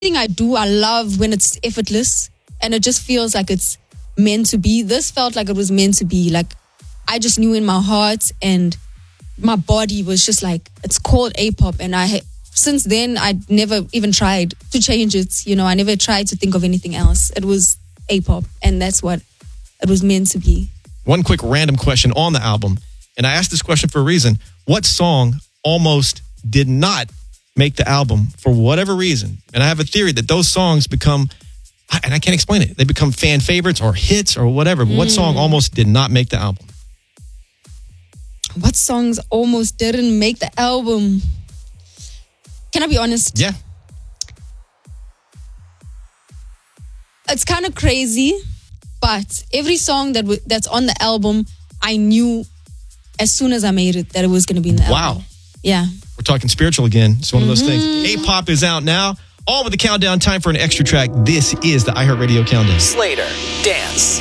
Everything I do, I love when it's effortless and it just feels like it's meant to be. This felt like it was meant to be. Like, I just knew in my heart and my body was just like, it's called A-pop. And since then, I'd never even tried to change it. You know, I never tried to think of anything else. It was A-pop, and that's what it was meant to be. One quick random question on the album, and I asked this question for a reason. What song almost did not make the album for whatever reason? And I have a theory that those songs become, and I can't explain it, they become fan favorites or hits or whatever. But what song almost did not make the album? What songs almost didn't make the album? Can I be honest? Yeah. It's kind of crazy, but every song that's on the album, I knew as soon as I made it that it was going to be in the album. Wow. Yeah. We're talking spiritual again. It's one of those things. A-pop is out now. On with the countdown. Time for an extra track. This is the iHeartRadio Countdown. Slater, Dance.